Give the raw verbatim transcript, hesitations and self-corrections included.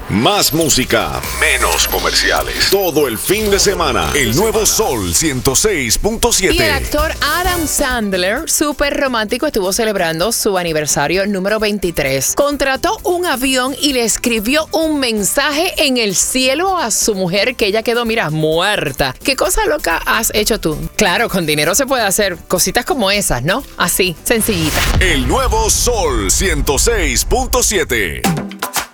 Más música, menos comerciales. Todo el fin de semana. El nuevo Sol ciento seis punto Y el siete. actor Adam Sandler, súper romántico, estuvo celebrando su aniversario número veintitrés. Contrató un avión y le escribió un mensaje en el cielo a su mujer que ella quedó, mira, muerta. ¿Qué cosa loca has hecho tú? Claro, con dinero se puede hacer cositas como esas, ¿no? Así, sencillita. El nuevo Sol ciento seis punto siete.